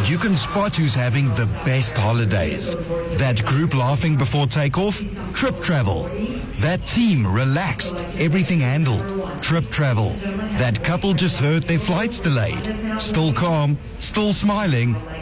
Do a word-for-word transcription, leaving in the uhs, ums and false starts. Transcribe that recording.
you can spot who's having the best holidays. That group laughing before takeoff? Trip Travel. That team relaxed, everything handled? Trip Travel. That couple just heard their flights delayed? Still calm, still smiling?